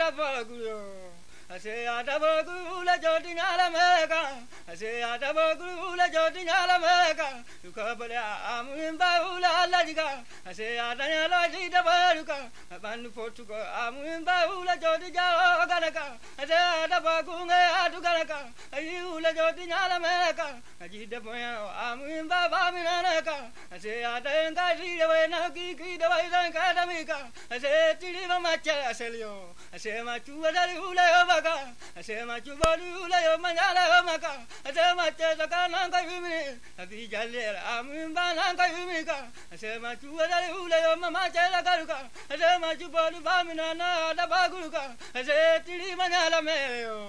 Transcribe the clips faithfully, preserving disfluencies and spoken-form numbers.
Adabagu. I say Adabagu, la Jodin Alamega. I say Adabagu, la Jodin Alamega. You couple I'm in Baula Ladiga. I say Adana Dida Baruka. I ban Portugal. I'm in Baula Jodija Ganaka. I say Adabagu Aduganaka. I you la Jodin Alamega. I did the boy. I'm in Babaminaka. I say Adanka Dida Naki the Waisan Kadamika. I say Tiliva Macha Selio. I say Matua Hula. I say my Jubala Manala Maka, I say my Tezakanaka Yumi, I be Jalia, I'm in Banaka Yumika, I say my Jubala Mama Telagaruka, I say my Jubali Bamina, the Baguka, I say Tili Manala Mayo.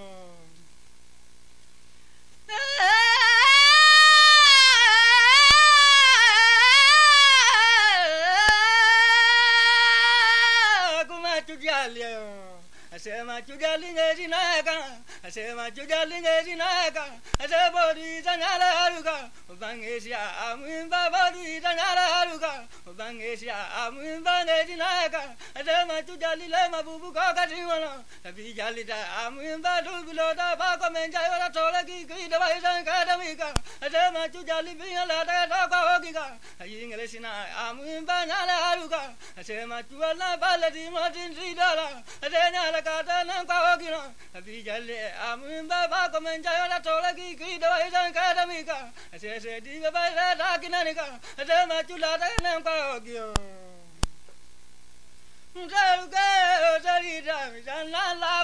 I say my Jugaling Edinaga, I say my Jugaling Edinaga, I say bodies and Alaruga, Bangasia, I'm in Babadi and Alaruga, Bangasia, I'm in Banedinaga, I say my Jugali Lama Bubuka, I be Jalida, I'm in Badu below the Bakam and Jayala Tolaki, the Vice Academica, I say my Jujali being a lot of Ogiga, I English and I'm in Banalaruga, I say my Juala Baladi Martin Zidala, I say Katana, a Vijale, I'm Baba Comendala Tolaki, the Vice Academica. I say, Diva by the Dakinanica, I tell my two latter and Pagio. Go, go, Sarita, and